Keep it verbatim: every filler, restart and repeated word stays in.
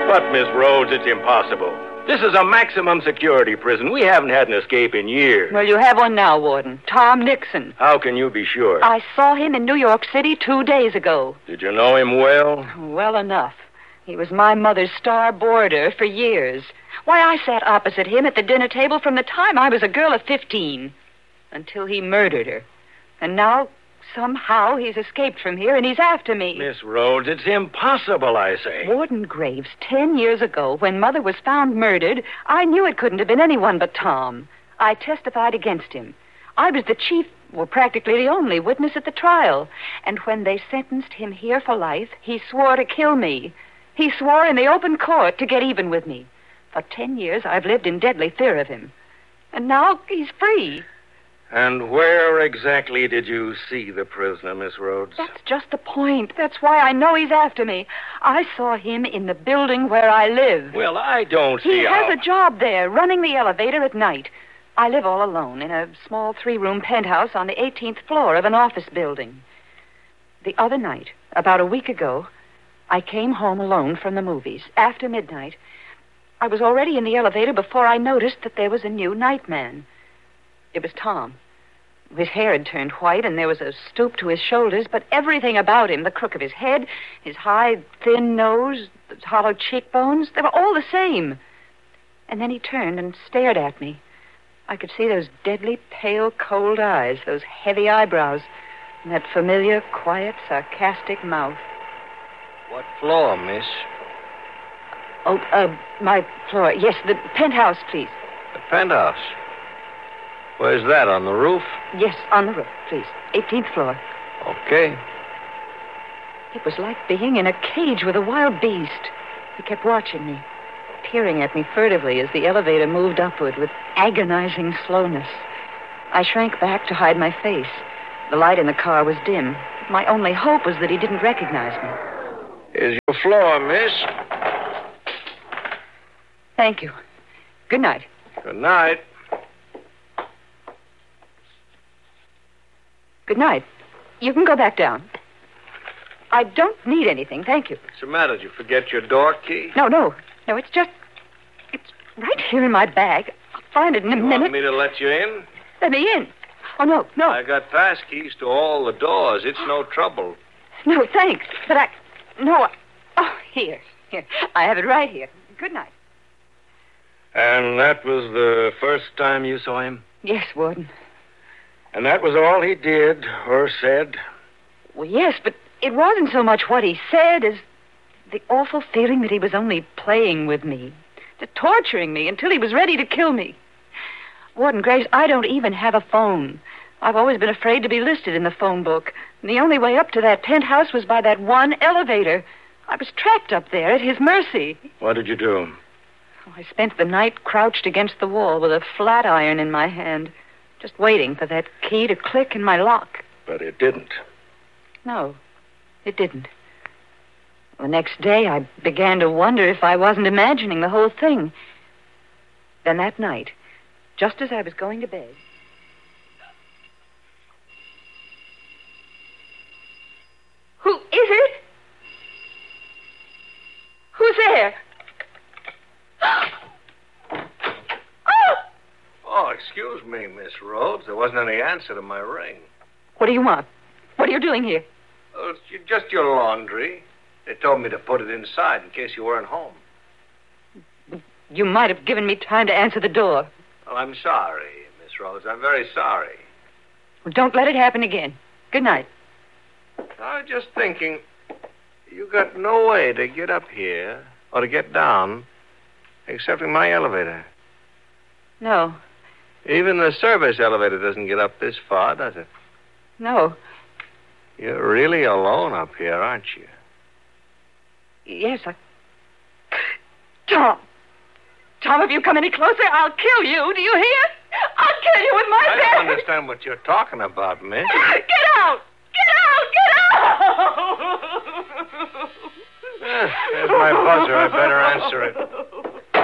But, Miss Rhodes, it's impossible. This is a maximum security prison. We haven't had an escape in years. Well, you have one now, Warden. Tom Nixon. How can you be sure? I saw him in New York City two days ago. Did you know him well? Well enough. He was my mother's star boarder for years. Why, I sat opposite him at the dinner table from the time I was a girl of fifteen. Until he murdered her. And now, somehow, he's escaped from here and he's after me. Miss Rhodes, it's impossible, I say. Warden Graves, ten years ago, when Mother was found murdered, I knew it couldn't have been anyone but Tom. I testified against him. I was the chief, well, practically the only witness at the trial. And when they sentenced him here for life, he swore to kill me. He swore in the open court to get even with me. For ten years, I've lived in deadly fear of him. And now he's free. And where exactly did you see the prisoner, Miss Rhodes? That's just the point. That's why I know he's after me. I saw him in the building where I live. Well, I don't see He how... has a job there, running the elevator at night. I live all alone in a small three-room penthouse on the eighteenth floor of an office building. The other night, about a week ago, I came home alone from the movies. After midnight, I was already in the elevator before I noticed that there was a new nightman. It was Tom. His hair had turned white, and there was a stoop to his shoulders, but everything about him, the crook of his head, his high, thin nose, the hollow cheekbones, they were all the same. And then he turned and stared at me. I could see those deadly, pale, cold eyes, those heavy eyebrows, and that familiar, quiet, sarcastic mouth. What floor, miss? Oh, uh, my floor. Yes, the penthouse, please. The penthouse. Where's that, on the roof? Yes, on the roof, please. eighteenth floor. Okay. It was like being in a cage with a wild beast. He kept watching me, peering at me furtively as the elevator moved upward with agonizing slowness. I shrank back to hide my face. The light in the car was dim. My only hope was that he didn't recognize me. Here's your floor, miss. Thank you. Good night. Good night. Good night. You can go back down. I don't need anything, thank you. What's the matter? Did you forget your door key? No, no. No, it's just... It's right here in my bag. I'll find it in a you minute. Want me to let you in? Let me in. Oh, no, no. I got pass keys to all the doors. It's no trouble. No, thanks. But I... No, I... Oh, here. Here. I have it right here. Good night. And that was the first time you saw him? Yes, Warden. And that was all he did or said? Well, yes, but it wasn't so much what he said as the awful feeling that he was only playing with me, torturing me until he was ready to kill me. Warden Graves, I don't even have a phone. I've always been afraid to be listed in the phone book. And the only way up to that penthouse was by that one elevator. I was trapped up there at his mercy. What did you do? Oh, I spent the night crouched against the wall with a flat iron in my hand, just waiting for that key to click in my lock. But it didn't. No, it didn't. The next day, I began to wonder if I wasn't imagining the whole thing. Then that night, just as I was going to bed... Who is it? Who's there? Oh, excuse me, Miss Rhodes. There wasn't any answer to my ring. What do you want? What are you doing here? Oh, it's just your laundry. They told me to put it inside in case you weren't home. You might have given me time to answer the door. Well, I'm sorry, Miss Rhodes. I'm very sorry. Well, don't let it happen again. Good night. I was just thinking, you got no way to get up here or to get down except in my elevator. No. Even the service elevator doesn't get up this far, does it? No. You're really alone up here, aren't you? Yes, I... Tom! Tom, if you come any closer, I'll kill you. Do you hear? I'll kill you with my I bare... don't understand what you're talking about, miss. Get out! Get out! Get out! Ah, there's my buzzer. I better answer it.